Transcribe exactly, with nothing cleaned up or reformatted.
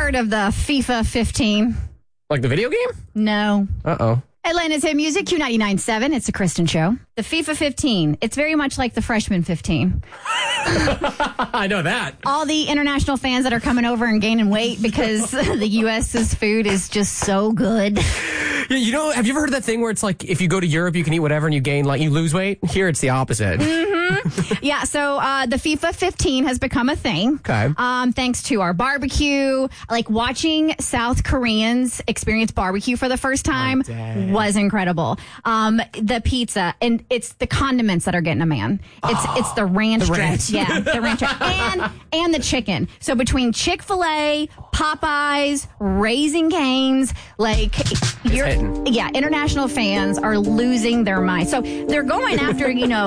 heard of the FIFA fifteen? Like the video game? No. Uh-oh. Atlanta's Hit Music, Q ninety-nine point seven. It's a Kristen show. The FIFA fifteen. It's very much like the freshman fifteen. I know that. All the international fans that are coming over and gaining weight because the U S's food is just so good. Yeah, you know, have you ever heard of that thing where it's like if you go to Europe, you can eat whatever and you gain, like, you lose weight? Here, it's the opposite. Mm-hmm. Yeah, so uh, the FIFA fifteen has become a thing. Okay. Um, thanks to our barbecue. Like, watching South Koreans experience barbecue for the first time oh, was incredible. Um, the pizza, and it's the condiments that are getting a man. It's oh, it's the ranch the dress. ranch. Yeah, the ranch dress. And, and the chicken. So between Chick-fil-A, Popeyes, Raising Cane's, like, you're, yeah, international fans are losing their mind. So they're going after, you know,